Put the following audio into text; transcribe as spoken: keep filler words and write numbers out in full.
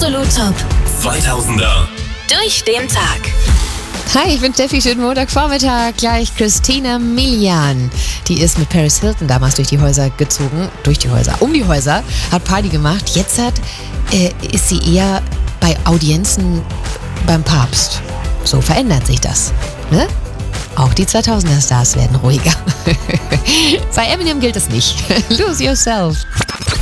Absolut Top zweitausender. durch den Tag. Hi, ich bin Steffi, schönen Montagvormittag. Gleich Christina Milian. Die ist mit Paris Hilton damals durch die Häuser gezogen. Durch die Häuser, um die Häuser. Hat Party gemacht. Jetzt hat, äh, ist sie eher bei Audienzen beim Papst. So verändert sich das. Ne? Auch die zweitausender-Stars werden ruhiger. Bei Eminem gilt es nicht. Lose yourself.